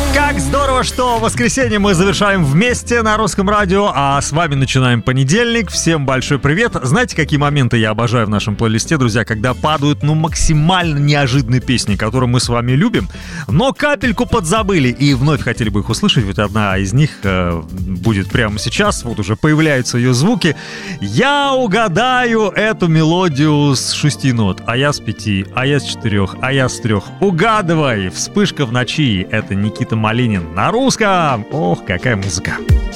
Как здорово, что в воскресенье мы завершаем вместе на Русском радио, а с вами начинаем понедельник. Всем большой привет. Знаете, какие моменты я обожаю в нашем плейлисте, друзья? Когда падают, максимально неожиданные песни, которые мы с вами любим, но капельку подзабыли и вновь хотели бы их услышать. Вот одна из них будет прямо сейчас, вот уже появляются ее звуки. Я угадаю эту мелодию с 6 нот, а я с 5, а я с 4, а я с 3. Угадывай! Вспышка в ночи. Это Никита Малинин на русском. Ох, какая музыка.